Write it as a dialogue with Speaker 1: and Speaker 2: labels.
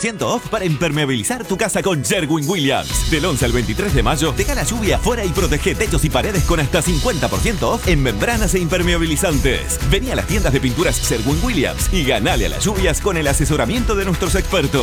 Speaker 1: 50% off para impermeabilizar tu casa con Sherwin-Williams. Del 11 al 23 de mayo, deja la lluvia fuera y protege techos y paredes con hasta 50% off en membranas e impermeabilizantes. Vení a las tiendas de pinturas Sherwin-Williams y ganale a las lluvias con el asesoramiento de nuestros expertos.